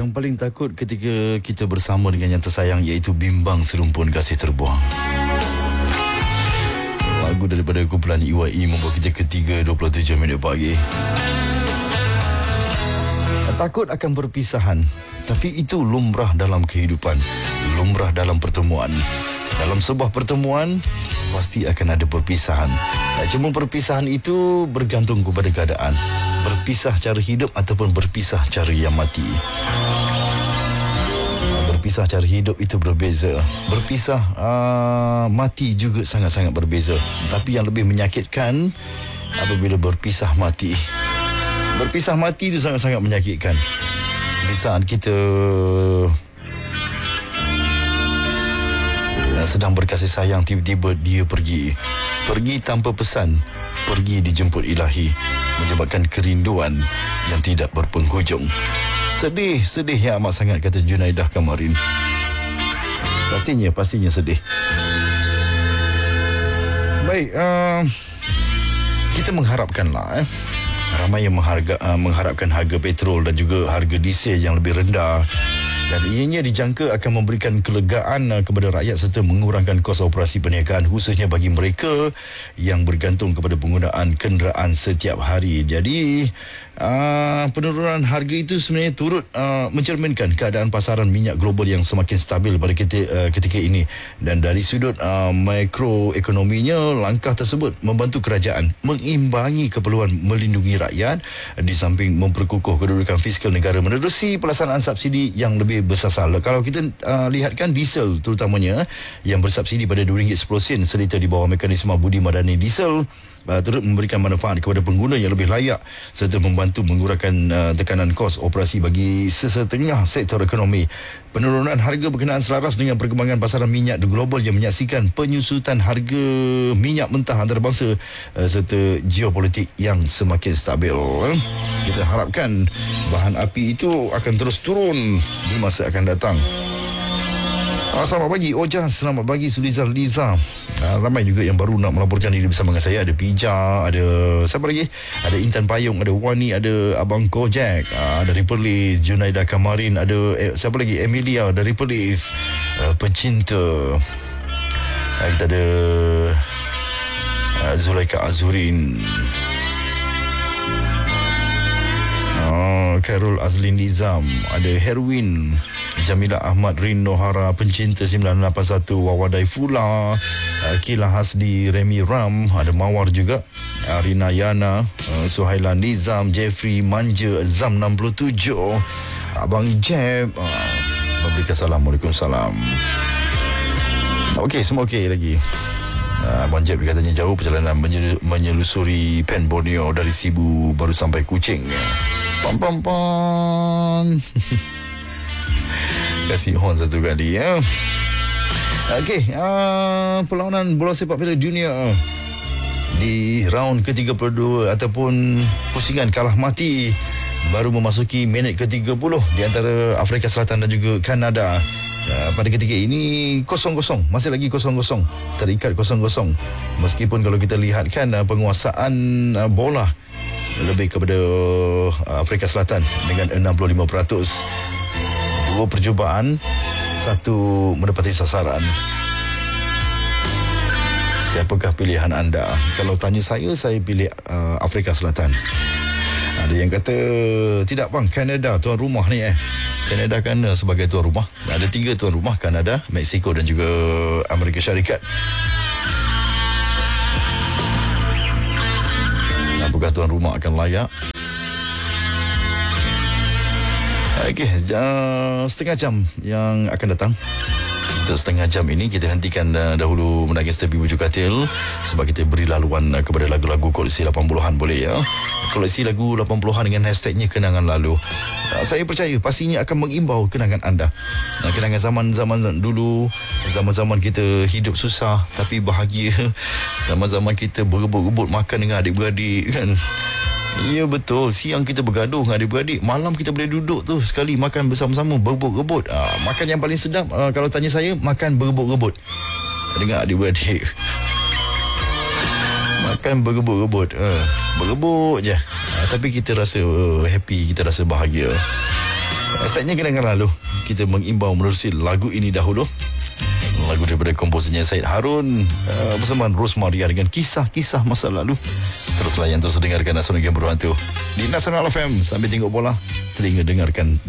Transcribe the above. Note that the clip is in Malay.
Yang paling takut ketika kita bersama dengan yang tersayang, iaitu bimbang serumpun kasih terbuang. Lagu daripada kumpulan EYE membawa kita ke 3:27 pagi. Takut akan perpisahan, tapi itu lumrah dalam kehidupan, lumrah dalam pertemuan. Dalam sebuah pertemuan pasti akan ada perpisahan. Cuma perpisahan itu bergantung kepada keadaan. Berpisah cara hidup ataupun berpisah cara yang mati. Berpisah cara hidup itu berbeza. Berpisah mati juga sangat-sangat berbeza. Tapi yang lebih menyakitkan apabila berpisah mati. Berpisah mati itu sangat-sangat menyakitkan. Di saat kita sedang berkasih sayang, tiba-tiba dia pergi. Pergi tanpa pesan. Pergi dijemput ilahi, menyebabkan kerinduan yang tidak berpenghujung. Sedih yang amat sangat, kata Junaidah Kamarin. Pastinya sedih. Baik, kita mengharapkanlah ramai yang mengharapkan harga petrol dan juga harga diesel yang lebih rendah, dan ianya dijangka akan memberikan kelegaan kepada rakyat serta mengurangkan kos operasi perniagaan, khususnya bagi mereka yang bergantung kepada penggunaan kenderaan setiap hari. Jadi penurunan harga itu sebenarnya turut mencerminkan keadaan pasaran minyak global yang semakin stabil pada ketika ini. Dan dari sudut makroekonominya, langkah tersebut membantu kerajaan mengimbangi keperluan melindungi rakyat di samping memperkukuh kedudukan fiskal negara menerusi pelaksanaan subsidi yang lebih bersasar. Kalau kita lihatkan diesel terutamanya yang bersubsidi pada RM2.10 seliter di bawah mekanisme Budi Madani Diesel, turut memberikan manfaat kepada pengguna yang lebih layak serta membantu mengurangkan tekanan kos operasi bagi sesetengah sektor ekonomi. Penurunan harga berkenaan selaras dengan perkembangan pasaran minyak global yang menyaksikan penyusutan harga minyak mentah antarabangsa serta geopolitik yang semakin stabil. Kita harapkan bahan api itu akan terus turun di masa akan datang. Selamat pagi Ojas, selamat pagi Sulizal Liza. Ramai juga yang baru nak melaporkan diri bersama dengan saya. Ada Pija, ada siapa lagi? Ada Intan Payung, ada Wani, ada Abang Kojak, dari Perlis, Junaidah Kamarin, ada siapa lagi? Emilia dari Perlis, Pecinta. Kita ada Zulaika Azurin, Khairul Azlin Nizam, ada Herwin, Jamila Ahmad, Rin Nohara, Pencinta 981, Wawadai Fula, Kila Hasdi, Remy Ram, ada Mawar juga, Rina Yana, Suhaila Nizam, Jeffrey Manja, Zam 67, Abang Jeb, memberikan salam. Waalaikumsalam. Okey, semua okey lagi. Abang Jeb katanya jauh perjalanan menyelusuri Pen Borneo dari Sibu baru sampai Kuching. Pam. Kasih horn satu kali ya. Okey, perlawanan bola sepak Piala Dunia di round ke-32 ataupun pusingan kalah mati baru memasuki minit ke-30 di antara Afrika Selatan dan juga Kanada. Pada ketika ini 0-0, masih lagi 0-0, terikat 0-0. Meskipun kalau kita lihatkan penguasaan bola lebih kepada Afrika Selatan dengan 65%. Dua percubaan, satu mendapati sasaran. Siapakah pilihan anda? Kalau tanya saya pilih Afrika Selatan. Ada yang kata tidak bang, Kanada tuan rumah ni Kanada kan sebagai tuan rumah. Ada 3 tuan rumah, Kanada, Mexico dan juga Amerika Syarikat. Apakah tuan rumah akan layak? Okey, setengah jam yang akan datang. Untuk setengah jam ini kita hentikan dahulu menangis tepi bujuk katil sebab kita beri laluan kepada lagu-lagu koleksi 80-an, boleh ya. Koleksi lagu 80-an dengan hashtagnya kenangan lalu. Saya percaya pastinya akan mengimbau kenangan anda. Kenangan zaman-zaman dulu, zaman-zaman kita hidup susah tapi bahagia. Zaman-zaman kita berebut-rebut makan dengan adik-beradik kan. Ya betul, siang kita bergaduh dengan adik-beradik, malam kita boleh duduk tu sekali makan bersama-sama berebut-rebut. Makan yang paling sedap kalau tanya saya, makan berebut-rebut dengan adik-beradik. Makan berebut-rebut, berebut je, tapi kita rasa happy, kita rasa bahagia. Setidaknya kenangan lalu kita mengimbau menerusi lagu ini dahulu. Lagu daripada komposernya Syed Harun bersamaan Rosmaria dengan kisah-kisah masa lalu. Terus layan, terus dengarkan Nasional Game Berhantu di Nasional FM. Sambil tengok bola, telinga dengarkan